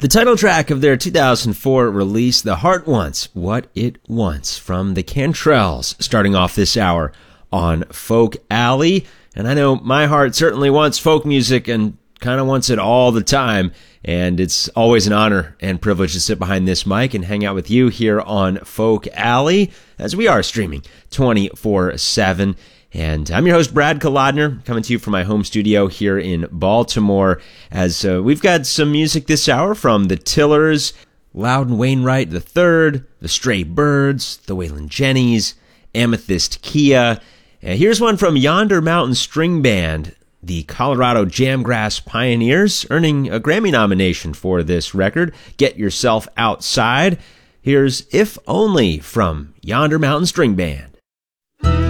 The title track of their 2004 release, The Heart Wants What It Wants, from the Cantrells, starting off this hour on Folk Alley. And I know my heart certainly wants folk music and kind of wants it all the time. And it's always an honor and privilege to sit behind this mic and hang out with you here on Folk Alley, as we are streaming 24/7. And I'm your host, Brad Kolodner, coming to you from my home studio here in Baltimore, as we've got some music this hour from the Tillers, Loudon Wainwright III, the Stray Birds, the Waylon Jennys, Amethyst Kia. Here's one from Yonder Mountain String Band, the Colorado Jamgrass Pioneers, earning a Grammy nomination for this record, Get Yourself Outside. Here's If Only from Yonder Mountain String Band.